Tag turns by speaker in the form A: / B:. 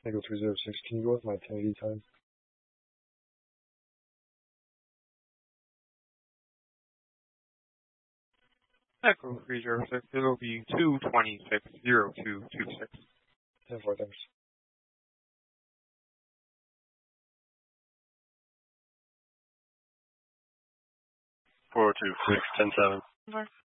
A: Echo 306, can you go with my 1080 time?
B: Echo 306, it'll be 226-0226.
A: 10-4, thanks.
C: 426, 10-7.